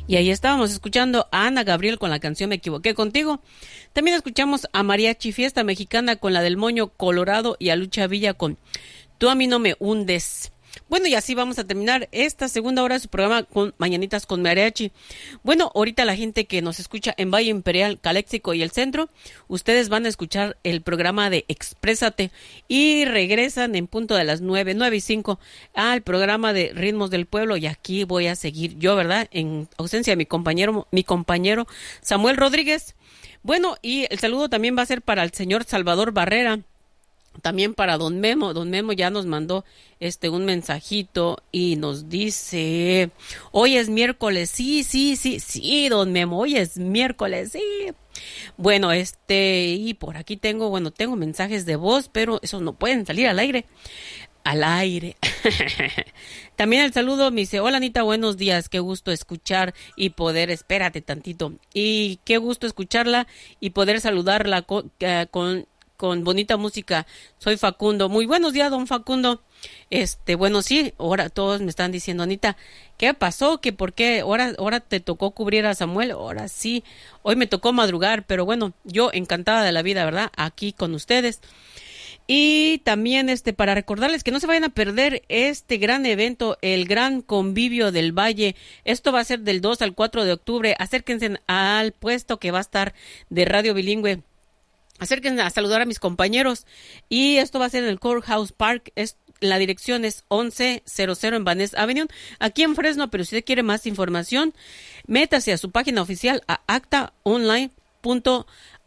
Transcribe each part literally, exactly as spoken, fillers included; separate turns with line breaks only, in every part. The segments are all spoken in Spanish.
Y ahí estábamos escuchando a Ana Gabriel con la canción Me Equivoqué Contigo. También escuchamos a Mariachi Fiesta Mexicana con la del Moño Colorado y a Lucha Villa con Tú a mí no me hundes. Bueno, y así vamos a terminar esta segunda hora de su programa con Mañanitas con Mariachi. Bueno, ahorita la gente que nos escucha en Valle Imperial, Caléxico y el Centro, ustedes van a escuchar el programa de Exprésate y regresan en punto de las nueve, nueve y cinco al programa de Ritmos del Pueblo, y aquí voy a seguir yo, ¿verdad? En ausencia de mi compañero, mi compañero Samuel Rodríguez. Bueno, y el saludo también va a ser para el señor Salvador Barrera. También para don Memo, don Memo ya nos mandó este un mensajito y nos dice, hoy es miércoles, sí, sí, sí, sí, don Memo, hoy es miércoles, sí. Bueno, este, y por aquí tengo, bueno, tengo mensajes de voz, pero esos no pueden salir al aire, al aire. También el saludo me dice, hola Anita, buenos días, qué gusto escuchar y poder, espérate tantito, y qué gusto escucharla y poder saludarla con, uh, con con bonita música. Soy Facundo. Muy buenos días, don Facundo. Este, bueno, sí, ahora todos me están diciendo, Anita, ¿qué pasó? ¿Que por qué? Ahora, ahora te tocó cubrir a Samuel. Ahora sí, hoy me tocó madrugar, pero bueno, yo encantada de la vida, ¿verdad? Aquí con ustedes. Y también este para recordarles que no se vayan a perder este gran evento, el Gran Convivio del Valle. Esto va a ser del dos al cuatro de octubre. Acérquense al puesto que va a estar de Radio Bilingüe. Acérquense a saludar a mis compañeros. Y esto va a ser en el Courthouse Park. Es, la dirección es once cero cero en Van Ness Avenue, aquí en Fresno. Pero si usted quiere más información, métase a su página oficial a acta online punto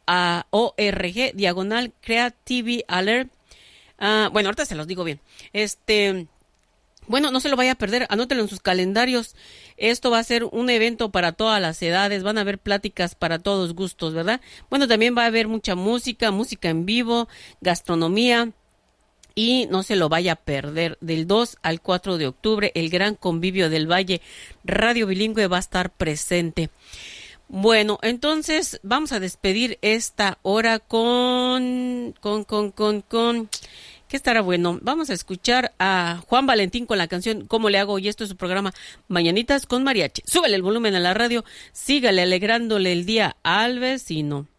org, diagonal Creative Alert. Uh, bueno, ahorita se los digo bien. Este... Bueno, no se lo vaya a perder, anótelo en sus calendarios. Esto va a ser un evento para todas las edades, van a haber pláticas para todos gustos, ¿verdad? Bueno, también va a haber mucha música, música en vivo, gastronomía, y no se lo vaya a perder. Del dos al cuatro de octubre, el Gran Convivio del Valle, Radio Bilingüe va a estar presente. Bueno, entonces vamos a despedir esta hora con, con, con, con, con... ¿Qué estará bueno? Vamos a escuchar a Juan Valentín con la canción ¿Cómo le hago? Y esto es su programa Mañanitas con Mariachi. Súbele el volumen a la radio, sígale alegrándole el día al vecino.